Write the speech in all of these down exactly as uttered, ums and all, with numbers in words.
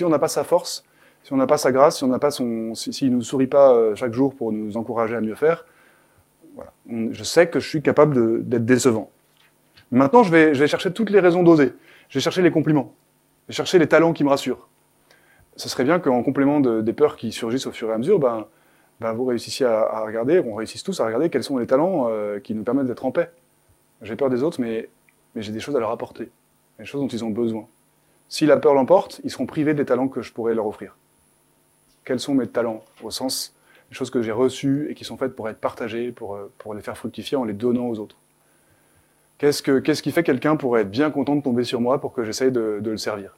si on n'a pas sa force, si on n'a pas sa grâce, si on n'a pas son, s'il si, si nous sourit pas euh, chaque jour pour nous encourager à mieux faire, voilà. On, je sais que je suis capable de, d'être décevant. Maintenant, je vais, je vais chercher toutes les raisons d'oser. Je vais chercher les compliments. Je vais chercher les talents qui me rassurent. Ce serait bien qu'en complément de, des peurs qui surgissent au fur et à mesure, ben, ben vous réussissiez à, à regarder, on réussisse tous à regarder quels sont les talents euh, qui nous permettent d'être en paix. J'ai peur des autres, mais, mais j'ai des choses à leur apporter, des choses dont ils ont besoin. Si la peur l'emporte, ils seront privés des talents que je pourrais leur offrir. Quels sont mes talents, au sens des choses que j'ai reçues et qui sont faites pour être partagées, pour, pour les faire fructifier en les donnant aux autres. Qu'est-ce, que, qu'est-ce qui fait quelqu'un pour être bien content de tomber sur moi pour que j'essaye de, de le servir?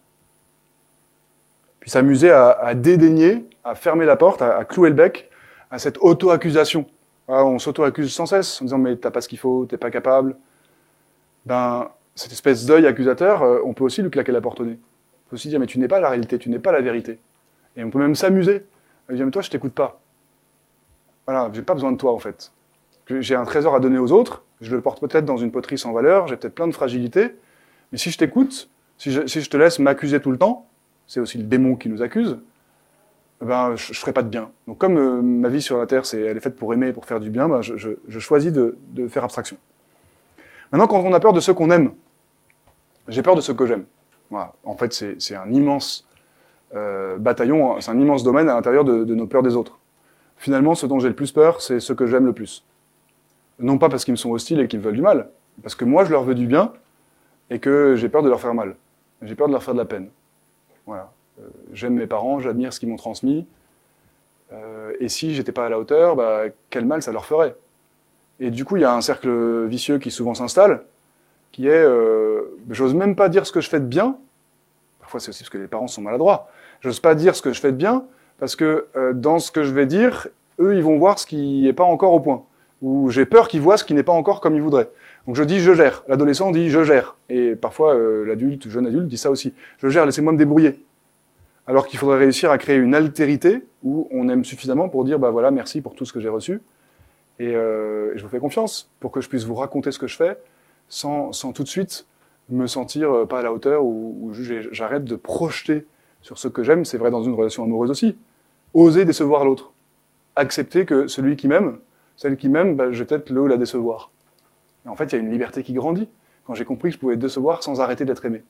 Puis s'amuser à, à dédaigner, à fermer la porte, à, à clouer le bec à cette auto-accusation. Ah, on s'auto-accuse sans cesse en disant « mais t'as pas ce qu'il faut, t'es pas capable ». Ben, cette espèce d'œil accusateur, euh, on peut aussi lui claquer la porte au nez. On peut aussi dire « mais tu n'es pas la réalité, tu n'es pas la vérité ». Et on peut même s'amuser. On dire « mais toi, je t'écoute pas ». Voilà, j'ai pas besoin de toi, en fait. J'ai un trésor à donner aux autres, je le porte peut-être dans une poterie sans valeur, j'ai peut-être plein de fragilités, mais si je t'écoute, si je, si je te laisse m'accuser tout le temps, c'est aussi le démon qui nous accuse, ben, je ne ferai pas de bien. Donc comme euh, ma vie sur la Terre, c'est, elle est faite pour aimer, pour faire du bien, ben, je, je, je choisis de, de faire abstraction. Maintenant, quand on a peur de ceux qu'on aime, j'ai peur de ceux que j'aime. Voilà. En fait, c'est, c'est un immense euh, bataillon, c'est un immense domaine à l'intérieur de, de nos peurs des autres. Finalement, ce dont j'ai le plus peur, c'est ceux que j'aime le plus. Non pas parce qu'ils me sont hostiles et qu'ils me veulent du mal, parce que moi, je leur veux du bien et que j'ai peur de leur faire mal. J'ai peur de leur faire de la peine. Voilà. Euh, j'aime mes parents, j'admire ce qu'ils m'ont transmis. Euh, et si j'étais pas à la hauteur, bah, quel mal ça leur ferait. Et du coup, il y a un cercle vicieux qui souvent s'installe, qui est, euh, j'ose même pas dire ce que je fais de bien. Parfois, c'est aussi parce que les parents sont maladroits. J'ose pas dire ce que je fais de bien, parce que euh, dans ce que je vais dire, eux, ils vont voir ce qui n'est pas encore au point. Ou j'ai peur qu'ils voient ce qui n'est pas encore comme ils voudraient. Donc je dis « je gère ». L'adolescent dit « je gère ». Et parfois, euh, l'adulte, le jeune adulte dit ça aussi. « Je gère, laissez-moi me débrouiller ». Alors qu'il faudrait réussir à créer une altérité où on aime suffisamment pour dire « bah voilà, merci pour tout ce que j'ai reçu. Et euh, je vous fais confiance pour que je puisse vous raconter ce que je fais sans, sans tout de suite me sentir pas à la hauteur ou, ou j'arrête de projeter sur ce que j'aime. » C'est vrai dans une relation amoureuse aussi. Oser décevoir l'autre. Accepter que celui qui m'aime, celle qui m'aime, bah, je vais peut-être le ou la décevoir. Et en fait, il y a une liberté qui grandit quand j'ai compris que je pouvais décevoir sans arrêter d'être aimé.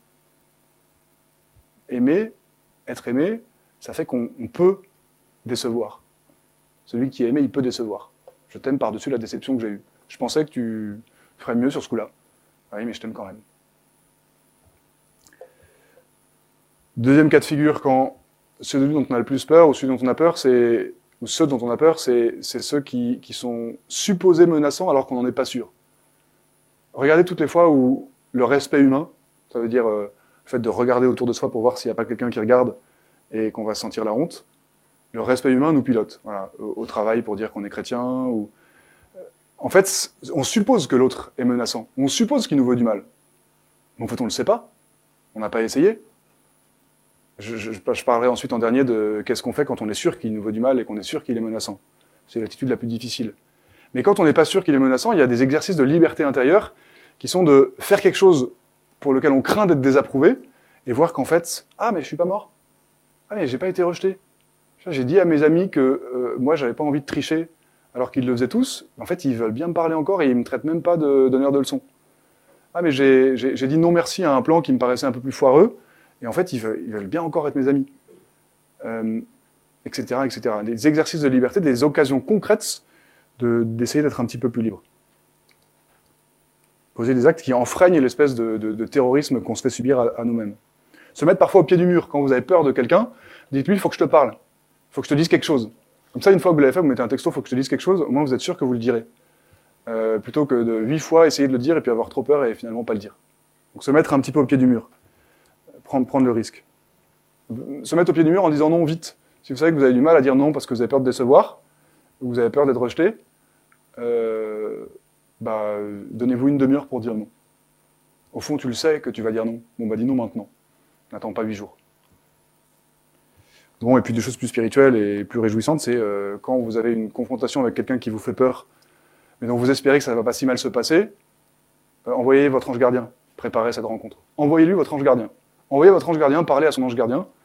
Aimer, être aimé, ça fait qu'on on peut décevoir. Celui qui est aimé, il peut décevoir. Je t'aime par-dessus la déception que j'ai eue. Je pensais que tu ferais mieux sur ce coup-là. Oui, mais je t'aime quand même. Deuxième cas de figure, quand celui dont on a le plus peur, ou celui dont on a peur, c'est... ou ceux dont on a peur, c'est, c'est ceux qui, qui sont supposés menaçants alors qu'on n'en est pas sûr. Regardez toutes les fois où le respect humain, ça veut dire euh, le fait de regarder autour de soi pour voir s'il n'y a pas quelqu'un qui regarde et qu'on va sentir la honte, le respect humain nous pilote, voilà, au, au travail pour dire qu'on est chrétien. Ou... En fait, on suppose que l'autre est menaçant, on suppose qu'il nous veut du mal. Mais en fait, on ne le sait pas, on n'a pas essayé. Je, je, je parlerai ensuite en dernier de qu'est-ce qu'on fait quand on est sûr qu'il nous veut du mal et qu'on est sûr qu'il est menaçant. C'est l'attitude la plus difficile. Mais quand on n'est pas sûr qu'il est menaçant, il y a des exercices de liberté intérieure qui sont de faire quelque chose pour lequel on craint d'être désapprouvé et voir qu'en fait, ah mais je suis pas mort, ah mais j'ai pas été rejeté. J'ai dit à mes amis que euh, moi j'avais pas envie de tricher alors qu'ils le faisaient tous. En fait, ils veulent bien me parler encore et ils me traitent même pas de donneur de leçons. Ah mais j'ai, j'ai, j'ai dit non merci à un plan qui me paraissait un peu plus foireux. Et en fait, ils veulent, ils veulent bien encore être mes amis, euh, et cetera, et cetera. Des exercices de liberté, des occasions concrètes de, d'essayer d'être un petit peu plus libre. Poser des actes qui enfreignent l'espèce de, de, de terrorisme qu'on se fait subir à, à nous-mêmes. Se mettre parfois au pied du mur. Quand vous avez peur de quelqu'un, dites-lui, il faut que je te parle. Il faut que je te dise quelque chose. Comme ça, une fois que vous l'avez fait, vous mettez un texto, il faut que je te dise quelque chose, au moins vous êtes sûr que vous le direz. Euh, plutôt que de huit fois essayer de le dire et puis avoir trop peur et finalement pas le dire. Donc se mettre un petit peu au pied du mur. Prendre, prendre le risque. Se mettre au pied du mur en disant non vite. Si vous savez que vous avez du mal à dire non parce que vous avez peur de décevoir, ou vous avez peur d'être rejeté, euh, bah, donnez-vous une demi-heure pour dire non. Au fond, tu le sais que tu vas dire non. Bon, bah dis non maintenant. N'attends pas huit jours. Bon, et puis des choses plus spirituelles et plus réjouissantes, c'est euh, quand vous avez une confrontation avec quelqu'un qui vous fait peur, mais dont vous espérez que ça ne va pas si mal se passer, euh, envoyez votre ange gardien, préparez cette rencontre. Envoyez-lui votre ange gardien. Envoyez votre ange gardien parler à son ange gardien,